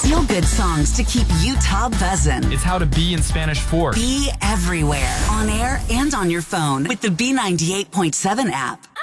feel-good songs to keep Utah buzzing. It's how to be in Spanish Fork. Be everywhere, on air and on your phone with the B98.7 app.